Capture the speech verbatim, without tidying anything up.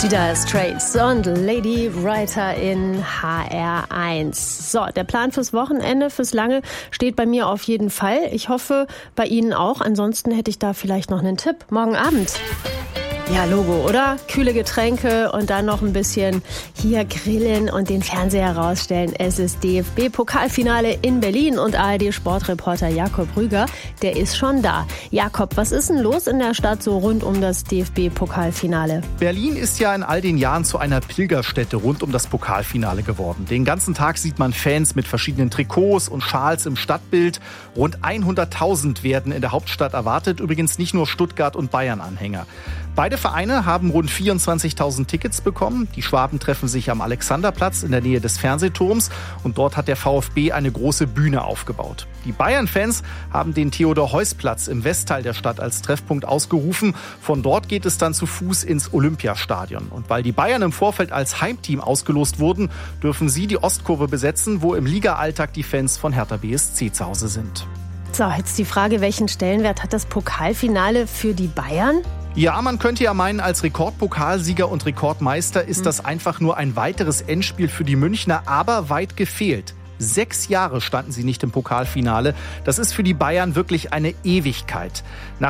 Die Dire Straits und Lady Writer in H R eins. So, der Plan fürs Wochenende, fürs Lange steht bei mir auf jeden Fall. Ich hoffe, bei Ihnen auch. Ansonsten hätte ich da vielleicht noch einen Tipp. Morgen Abend. Ja, Logo, oder? Kühle Getränke und dann noch ein bisschen hier grillen und den Fernseher rausstellen. Es ist D F B-Pokalfinale in Berlin und A R D-Sportreporter Jakob Rüger, der ist schon da. Jakob, was ist denn los in der Stadt so rund um das D F B-Pokalfinale? Berlin ist ja in all den Jahren zu einer Pilgerstätte rund um das Pokalfinale geworden. Den ganzen Tag sieht man Fans mit verschiedenen Trikots und Schals im Stadtbild. Rund hunderttausend werden in der Hauptstadt erwartet, übrigens nicht nur Stuttgart- und Bayern-Anhänger. Beide Vereine haben rund vierundzwanzigtausend Tickets bekommen. Die Schwaben treffen sich am Alexanderplatz in der Nähe des Fernsehturms und dort hat der VfB eine große Bühne aufgebaut. Die Bayern-Fans haben den Theodor-Heuss-Platz im Westteil der Stadt als Treffpunkt ausgerufen. Von dort geht es dann zu Fuß ins Olympiastadion. Und weil die Bayern im Vorfeld als Heimteam ausgelost wurden, dürfen sie die Ostkurve besetzen, wo im Liga-Alltag die Fans von Hertha B S C zu Hause sind. So, jetzt die Frage, welchen Stellenwert hat das Pokalfinale für die Bayern? Ja, man könnte ja meinen, als Rekordpokalsieger und Rekordmeister ist das einfach nur ein weiteres Endspiel für die Münchner, aber weit gefehlt. Sechs Jahre standen sie nicht im Pokalfinale. Das ist für die Bayern wirklich eine Ewigkeit. Nach